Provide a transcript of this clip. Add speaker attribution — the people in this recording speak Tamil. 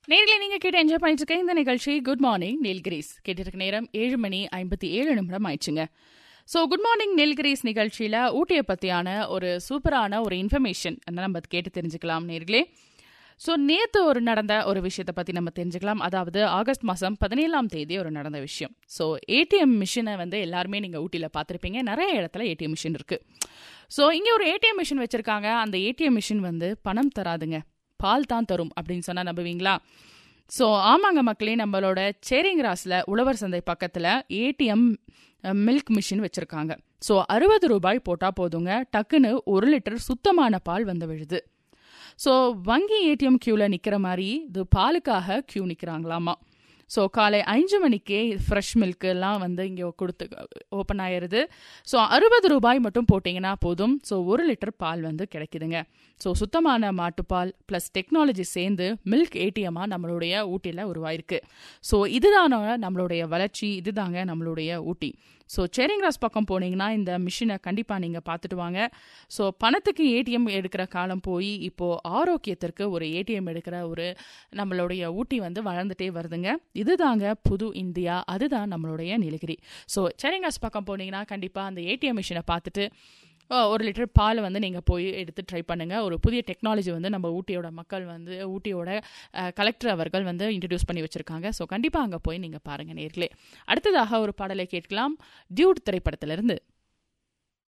Speaker 1: நேர்களை நீங்க கேட்டு என்ஜாய் பண்ணிட்டு இருக்க இந்த நிகழ்ச்சி குட் மார்னிங் நீல்கிரீஸ். கேட்டிருக்க நேரம் 7:57 ஆயிடுச்சுங்க. ஸோ குட் மார்னிங் நீல்கிரீஸ் நிகழ்ச்சியில ஊட்டியை பத்தியான ஒரு சூப்பரான ஒரு இன்ஃபர்மேஷன் நம்ம கேட்டு தெரிஞ்சுக்கலாம் நேர்களே. ஸோ நேற்று நடந்த ஒரு விஷயத்தை பற்றி நம்ம தெரிஞ்சுக்கலாம். அதாவது ஆகஸ்ட் மாதம் 17ஆம் தேதி நடந்த விஷயம். ஸோ ஏடிஎம் மிஷினை எல்லாருமே நீங்கள் ஊட்டியில் பார்த்துருப்பீங்க. நிறைய இடத்துல ஏடிஎம் மிஷின் இருக்குது. ஸோ இங்கே ஒரு ஏடிஎம் மிஷின் வச்சுருக்காங்க. அந்த ஏடிஎம் மிஷின் பணம் தராதுங்க, பால் தான் தரும் அப்படின்னு சொன்னால் நம்புவீங்களா? ஸோ ஆமாங்க மக்களே, நம்மளோட சேரிங்கிராஸில் உழவர் சந்தை பக்கத்தில் ஏடிஎம் மில்க் மிஷின் வச்சுருக்காங்க. ஸோ 60 ரூபாய் போட்டால் போதுங்க, டக்குன்னு 1 லிட்டர் சுத்தமான பால் விழுது. ஸோ வங்கி ஏடிஎம் கியூவில் நிற்கிற மாதிரி இது பாலுக்காக கியூ நிற்கிறாங்களாமா. ஸோ காலை 5 மணிக்கே ஃப்ரெஷ் மில்க் எல்லாம் இங்கே கொடுத்து ஓப்பன் ஆயிடுது. ஸோ 60 ரூபாய் மட்டும் போட்டிங்கன்னா போதும். ஸோ 1 லிட்டர் பால் கிடைக்குதுங்க. ஸோ சுத்தமான மாட்டுப்பால் ப்ளஸ் டெக்னாலஜி சேர்ந்து மில்க் ஏடிஎம்மாக நம்மளுடைய ஊட்டியில் உருவாயிருக்கு. ஸோ இதுதான நம்மளுடைய வளர்ச்சி, இதுதாங்க நம்மளுடைய ஊட்டி. ஸோ சேரிங்கிராஸ் பக்கம் போனீங்கன்னா இந்த மிஷினை கண்டிப்பாக நீங்கள் பார்த்துட்டு வாங்க. ஸோ பணத்துக்கு ஏடிஎம் எடுக்கிற காலம் போய் இப்போது ஆரோக்கியத்திற்கு ஒரு ஏடிஎம் எடுக்கிற ஒரு நம்மளுடைய ஊட்டி வளர்ந்துட்டே வருதுங்க. இதுதாங்க புது இந்தியா, அதுதான் நம்மளுடைய நீலகிரி. ஸோ சேரிங்கிராஸ் பக்கம் போனீங்கன்னா கண்டிப்பாக அந்த ஏடிஎம் மிஷினை பார்த்துட்டு 1 லிட்டர் பால் நீங்கள் போய் எடுத்து ட்ரை பண்ணுங்கள். ஒரு புதிய டெக்னாலஜி நம்ம ஊட்டியோட மக்கள் ஊட்டியோட கலெக்டர் அவர்கள் இன்ட்ரடியூஸ் பண்ணி வச்சுருக்காங்க. ஸோ கண்டிப்பாக அங்கே போய் நீங்கள் பாருங்கள் நேர்களே. அடுத்ததாக ஒரு பாடலை கேட்கலாம், டியூட் திரைப்படத்திலிருந்து.